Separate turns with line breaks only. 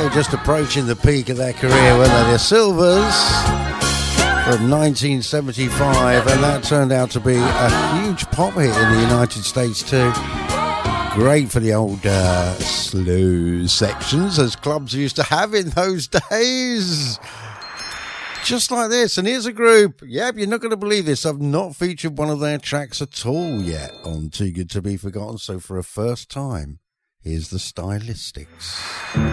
were just approaching the peak of their career, weren't they? The Silvers from 1975, and that turned out to be a huge pop hit in the United States too. Great for the old slow sections, as clubs used to have in those days. Just like this. And here's a group. Yep, you're not going to believe this. I've not featured one of their tracks at all yet on Too Good To Be Forgotten. So for a first time, here's the Stylistics.